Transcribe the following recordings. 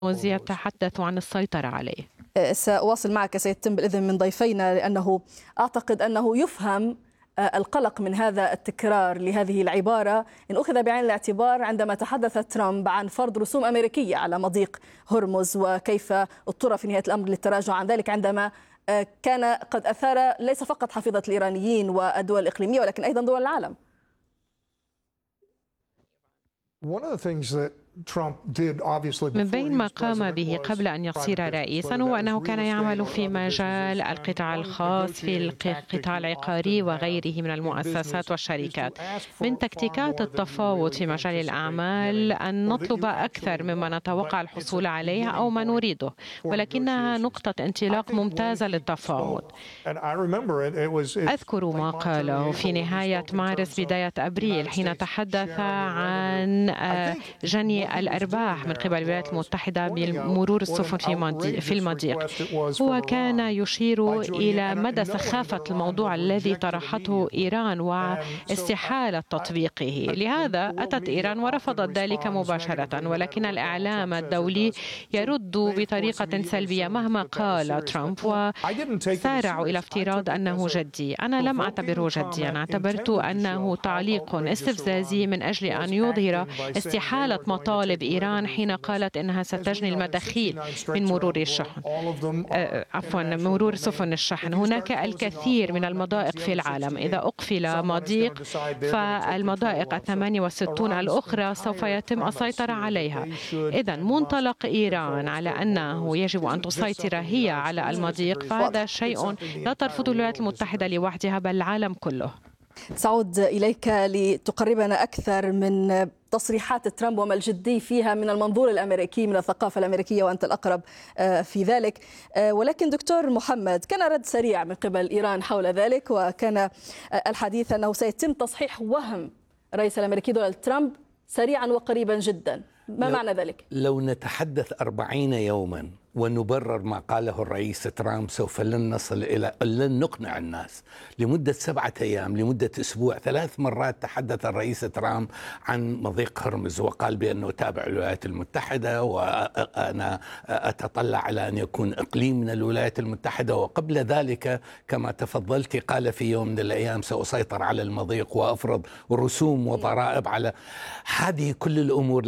يتحدث عن السيطرة عليه. سأواصل معك سيد تم بالإذن من ضيفينا، لأنه أعتقد أنه يفهم القلق من هذا التكرار لهذه العبارة إن أخذ بعين الاعتبار عندما تحدث ترامب عن فرض رسوم أمريكية على مضيق هرمز، وكيف اضطر في نهاية الأمر للتراجع عن ذلك عندما كان قد أثار ليس فقط حفيظة الإيرانيين والدول الإقليمية ولكن أيضا دول العالم. من بين ما قام به قبل أن يصير رئيسا هو أنه كان يعمل في مجال القطاع الخاص، في القطاع العقاري وغيره من المؤسسات والشركات. من تكتيكات التفاوض في مجال الأعمال أن نطلب أكثر مما نتوقع الحصول عليه أو ما نريده، ولكنها نقطة انطلاق ممتازة للتفاوض. أذكر ما قاله في نهاية مارس بداية أبريل حين تحدث عن جني الأرباح من قبل الولايات المتحدة بمرور السفن في المضيق. هو كان يشير إلى مدى سخافة الموضوع الذي طرحته إيران واستحالة تطبيقه. لهذا أتت إيران ورفضت ذلك مباشرة، ولكن الإعلام الدولي يرد بطريقة سلبية مهما قال ترامب، وسارعوا إلى افتراض أنه جدي. أنا لم أعتبره جديا، اعتبرت أنه تعليق استفزازي من أجل أن يظهر استحالة مطالب إيران حين قالت إنها ستجني المداخيل من مرور الشحن، مرور سفن الشحن. هناك الكثير من المضائق في العالم، إذا أقفل مضيق فالمضائق 68 الأخرى سوف يتم السيطرة عليها. إذن منطلق إيران على أنه يجب أن تسيطر هي على المضيق، فهذا شيء لا ترفضه الولايات المتحدة لوحدها بل العالم كله. سأعود إليك لتقربنا أكثر من تصريحات ترامب وما الجدي فيها من المنظور الأمريكي، من الثقافة الأمريكية، وأنت الأقرب في ذلك. ولكن دكتور محمد، كان رد سريع من قبل إيران حول ذلك، وكان الحديث أنه سيتم تصحيح وهم الرئيس الأمريكي دونالد ترامب سريعا وقريبا جدا. ما معنى ذلك؟ لو نتحدث 40 يوما ونبرر ما قاله الرئيس ترامب سوف لن نقنع الناس. لمدة 7 أيام، لمدة أسبوع، 3 مرات تحدث الرئيس ترامب عن مضيق هرمز، وقال بأنه تابع الولايات المتحدة وأنا أتطلع على أن يكون إقليم من الولايات المتحدة. وقبل ذلك كما تفضلت قال في يوم من الأيام سأسيطر على المضيق وأفرض رسوم وضرائب على هذه كل الأمور.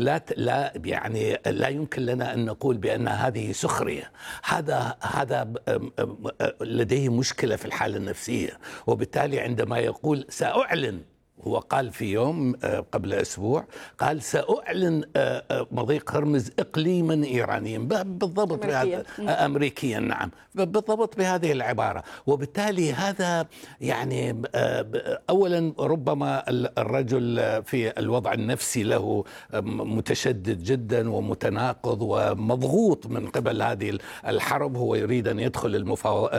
لا يمكن لنا أن نقول بأن هذه سخرية. هذا لديه مشكلة في الحالة النفسية، وبالتالي عندما يقول سأعلن، هو قال في يوم قبل أسبوع قال سأعلن مضيق هرمز إقليما إيرانيا بالضبط أمريكيا، نعم بالضبط بهذه العبارة. وبالتالي هذا يعني أولا ربما الرجل في الوضع النفسي له متشدد جدا ومتناقض ومضغوط من قبل هذه الحرب. هو يريد أن يدخل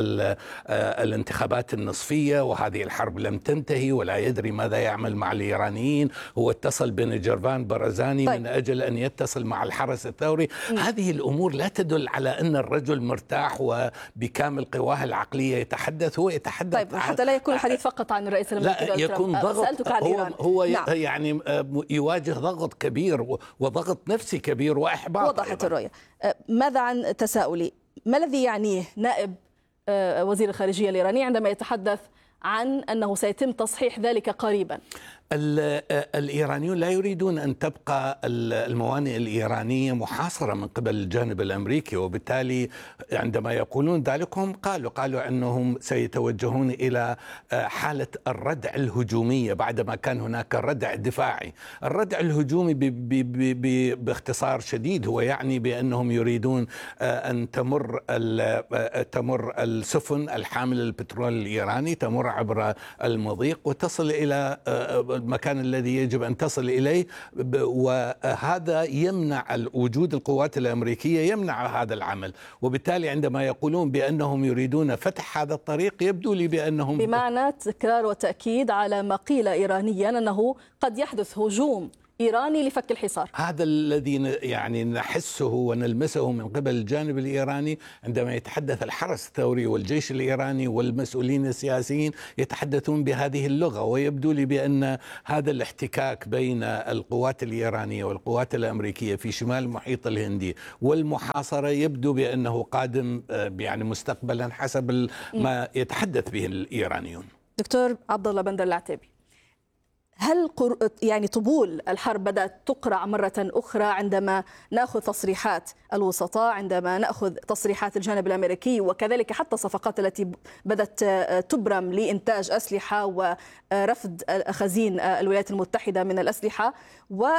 الانتخابات النصفية، وهذه الحرب لم تنتهي ولا يدري ماذا يعمل مع الإيرانيين. هو اتصل بنجرفان برزاني من أجل أن يتصل مع الحرس الثوري. هذه الأمور لا تدل على أن الرجل مرتاح وبكامل قواه العقلية يتحدث. هو يتحدث حتى لا يكون الحديث فقط عن الرئيس الأمريكي، لا يكون ضغط. سألتك عن إيران. هو نعم. يعني يواجه ضغط كبير وضغط نفسي كبير وإحباط. وضحت الرؤية. ماذا عن تساؤلي؟ ما الذي يعنيه نائب وزير الخارجية الإيراني عندما يتحدث عن أنه سيتم تصحيح ذلك قريبا؟ الإيرانيون لا يريدون أن تبقى الموانئ الإيرانية محاصرة من قبل الجانب الأمريكي، وبالتالي عندما يقولون ذلك هم قالوا أنهم سيتوجهون إلى حالة الردع الهجومية بعدما كان هناك ردع دفاعي. الردع الهجومي باختصار شديد هو يعني بأنهم يريدون أن تمر السفن الحاملة البترول الإيراني، تمر عبر المضيق وتصل إلى المكان الذي يجب أن تصل إليه، وهذا يمنع وجود القوات الأمريكية، يمنع هذا العمل. وبالتالي عندما يقولون بأنهم يريدون فتح هذا الطريق يبدو لي بأنهم بمعنى تكرار وتأكيد على ما قيل إيرانيا أنه قد يحدث هجوم إيراني لفك الحصار. هذا الذي يعني نحسه ونلمسه من قبل الجانب الإيراني عندما يتحدث الحرس الثوري والجيش الإيراني والمسؤولين السياسيين يتحدثون بهذه اللغة. ويبدو لي بأن هذا الاحتكاك بين القوات الإيرانية والقوات الأمريكية في شمال المحيط الهندي والمحاصرة يبدو بأنه قادم يعني مستقبلا حسب ما يتحدث به الإيرانيون. دكتور عبد الله بندر العتيبي، هل يعني طبول الحرب بدأت تقرع مرة أخرى عندما نأخذ تصريحات الوسطاء، عندما نأخذ تصريحات الجانب الأمريكي، وكذلك حتى الصفقات التي بدأت تبرم لإنتاج أسلحة ورفض خزين الولايات المتحدة من الأسلحة،